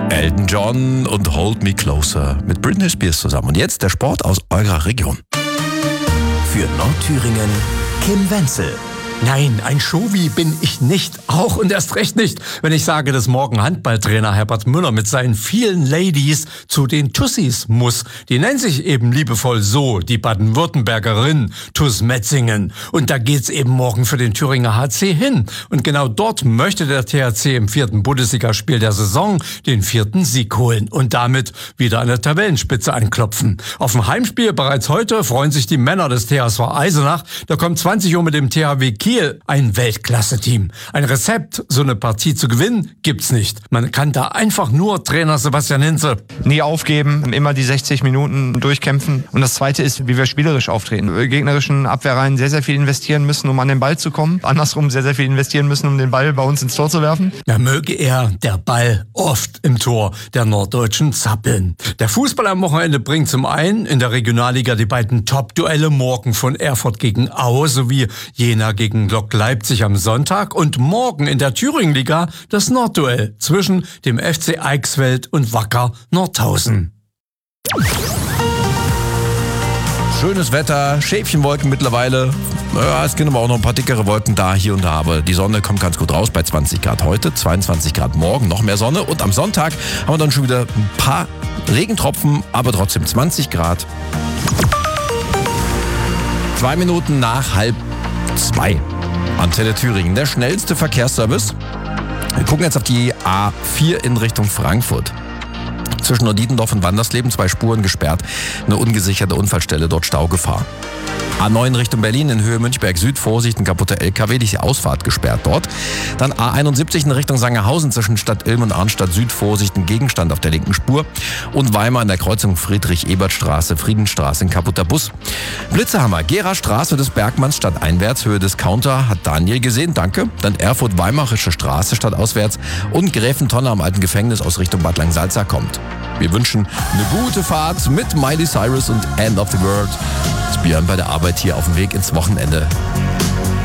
Elton John und Hold Me Closer mit Britney Spears zusammen. Und jetzt der Sport aus eurer Region. Für Nordthüringen Kim Wenzel. Nein, ein Schovi bin ich nicht. Auch und erst recht nicht, wenn ich sage, dass morgen Handballtrainer Herbert Müller mit seinen vielen Ladies zu den Tussis muss. Die nennen sich eben liebevoll so, die Baden-Württembergerin Tuss Metzingen. Und da geht's eben morgen für den Thüringer HC hin. Und genau dort möchte der THC im 4. Bundesligaspiel der Saison den 4. Sieg holen und damit wieder an der Tabellenspitze anklopfen. Auf dem Heimspiel bereits heute freuen sich die Männer des THSV Eisenach. Da kommt 20 Uhr mit dem THW Kiel, ein Weltklasse-Team. Ein Rezept, so eine Partie zu gewinnen, gibt's nicht. Man kann da einfach nur Trainer Sebastian Hinze. Nie aufgeben, immer die 60 Minuten durchkämpfen. Und das Zweite ist, wie wir spielerisch auftreten. Wir gegnerischen Abwehrreihen sehr, sehr viel investieren müssen, um an den Ball zu kommen. Andersrum sehr, sehr viel investieren müssen, um den Ball bei uns ins Tor zu werfen. Da möge er, der Ball, oft im Tor der Norddeutschen zappeln. Der Fußball am Wochenende bringt zum einen in der Regionalliga die beiden Top-Duelle morgen von Erfurt gegen Aue sowie Jena gegen Lok Leipzig am Sonntag und morgen in der Thüringenliga das Nordduell zwischen dem FC Eichsfeld und Wacker Nordhausen. Schönes Wetter, Schäfchenwolken mittlerweile. Ja, es gibt aber auch noch ein paar dickere Wolken da, hier und da. Aber die Sonne kommt ganz gut raus bei 20 Grad heute, 22 Grad morgen, noch mehr Sonne. Und am Sonntag haben wir dann schon wieder ein paar Regentropfen, aber trotzdem 20 Grad. 2 Minuten nach 1:30. Antenne Thüringen, der schnellste Verkehrsservice. Wir gucken jetzt auf die A4 in Richtung Frankfurt. Zwischen Norditendorf und Wandersleben 2 Spuren gesperrt. Eine ungesicherte Unfallstelle, dort Staugefahr. A9 Richtung Berlin in Höhe Münchberg Süd, Vorsicht, ein kaputter LKW, die Ausfahrt gesperrt dort. Dann A71 in Richtung Sangerhausen zwischen Stadt Ilm und Arnstadt Süd, Vorsicht, ein Gegenstand auf der linken Spur. Und Weimar in der Kreuzung Friedrich-Ebert-Straße, Friedenstraße, ein kaputter Bus. Blitzerhammer, Gera-Straße des Bergmanns stadteinwärts, Höhe Discounter, hat Daniel gesehen, danke. Dann Erfurt-Weimarische Straße stadtauswärts und Gräfentonne am alten Gefängnis aus Richtung Bad Langsalza kommt. Wir wünschen eine gute Fahrt mit Miley Cyrus und End of the World. Das Björn bei der Arbeit hier auf dem Weg ins Wochenende.